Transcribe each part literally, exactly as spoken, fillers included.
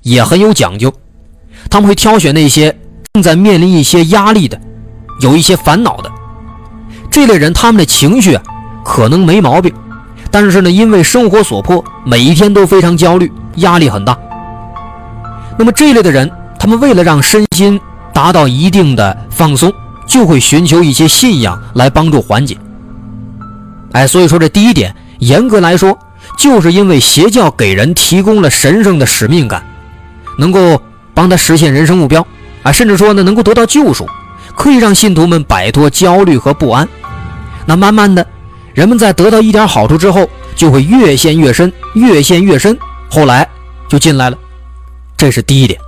也很有讲究，他们会挑选那些正在面临一些压力的，有一些烦恼的这类人，他们的情绪啊可能没毛病，但是呢，因为生活所迫，每一天都非常焦虑，压力很大。那么这类的人，他们为了让身心达到一定的放松，就会寻求一些信仰来帮助缓解。哎，所以说这第一点，严格来说，就是因为邪教给人提供了神圣的使命感，能够帮他实现人生目标啊，甚至说呢，能够得到救赎，可以让信徒们摆脱焦虑和不安。那慢慢的，人们在得到一点好处之后，就会越陷越深，越陷越深，后来就进来了。这是第一点。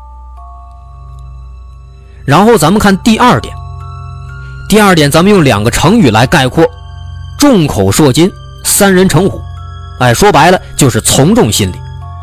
然后咱们看第二点，第二点咱们用两个成语来概括：众口铄金，三人成虎。哎，说白了就是从众心理。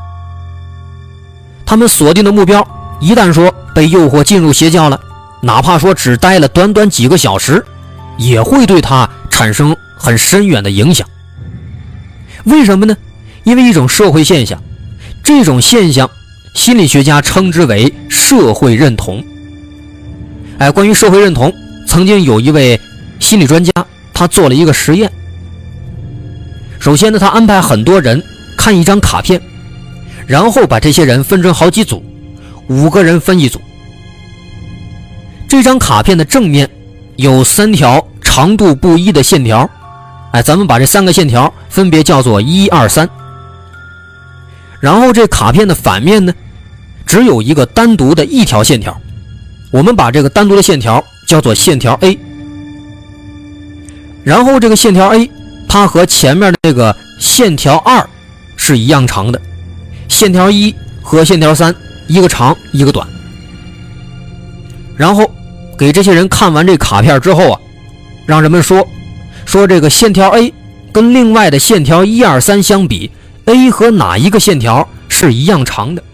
他们锁定的目标，一旦说被诱惑进入邪教了，哪怕说只待了短短几个小时，也会对他产生很深远的影响。为什么呢？因为一种社会现象，这种现象心理学家称之为社会认同。哎，关于社会认同，曾经有一位心理专家，他做了一个实验。首先呢，他安排很多人看一张卡片，然后把这些人分成好几组，五个人分一组。这张卡片的正面有三条长度不一的线条，哎，咱们把这三个线条分别叫做一二三。然后这卡片的反面呢，只有一个单独的一条线条，我们把这个单独的线条叫做线条 A。 然后这个线条 A 它和前面的这个线条二是一样长的，线条一和线条三一个长一个短。然后给这些人看完这卡片之后啊，让人们说说这个线条 A 跟另外的线条一二三相比， A 和哪一个线条是一样长的。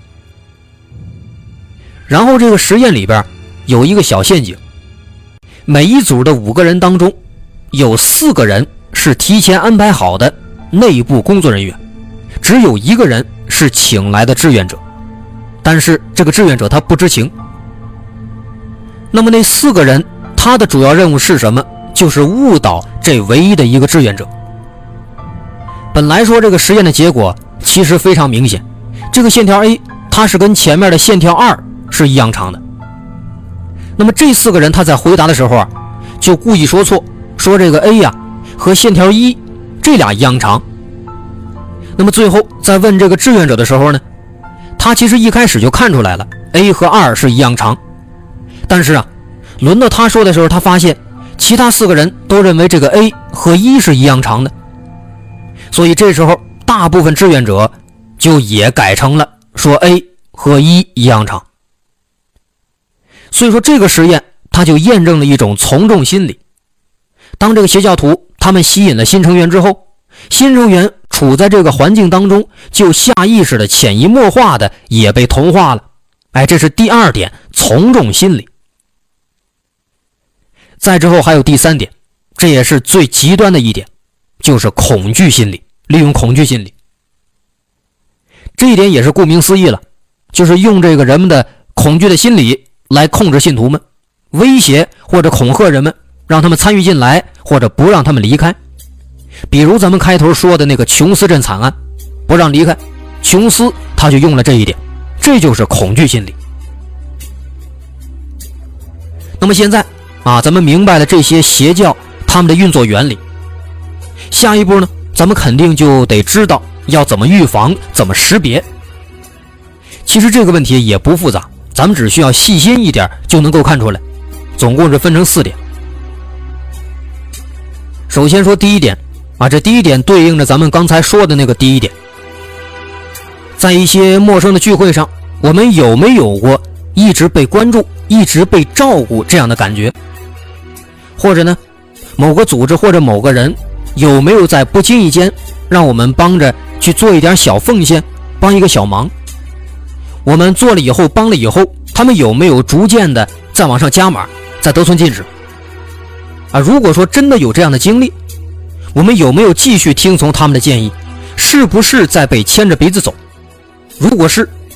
然后这个实验里边有一个小陷阱，每一组的五个人当中，有四个人是提前安排好的内部工作人员，只有一个人是请来的志愿者，但是这个志愿者他不知情。那么那四个人他的主要任务是什么？就是误导这唯一的一个志愿者。本来说这个实验的结果其实非常明显，这个线条 A 它是跟前面的线条二是一样长的。那么这四个人他在回答的时候啊，就故意说错，说这个 A 呀、啊、和线条一这俩一样长。那么最后在问这个志愿者的时候呢，他其实一开始就看出来了 A 和二是一样长，但是啊，轮到他说的时候，他发现其他四个人都认为这个 A 和一是一样长的，所以这时候大部分志愿者就也改成了说 A 和一一样长。所以说这个实验它就验证了一种从众心理。当这个邪教徒他们吸引了新成员之后，新成员处在这个环境当中，就下意识的潜移默化的也被同化了。哎，这是第二点，从众心理。再之后还有第三点，这也是最极端的一点，就是恐惧心理，利用恐惧心理。这一点也是顾名思义了，就是用这个人们的恐惧的心理来控制信徒们，威胁或者恐吓人们，让他们参与进来，或者不让他们离开。比如咱们开头说的那个琼斯镇惨案，不让离开，琼斯他就用了这一点，这就是恐惧心理。那么现在啊，咱们明白了这些邪教他们的运作原理，下一步呢，咱们肯定就得知道要怎么预防，怎么识别。其实这个问题也不复杂，咱们只需要细心一点就能够看出来，总共是分成四点。首先说第一点啊，这第一点对应着咱们刚才说的那个第一点。在一些陌生的聚会上，我们有没有过一直被关注，一直被照顾这样的感觉？或者呢，某个组织或者某个人有没有在不经意间让我们帮着去做一点小奉献，帮一个小忙？我们做了以后，帮了以后，他们有没有逐渐的再往上加码，再得寸进尺？啊，如果说真的有这样的经历，我们有没有继续听从他们的建议？是不是在被牵着鼻子走？如果是，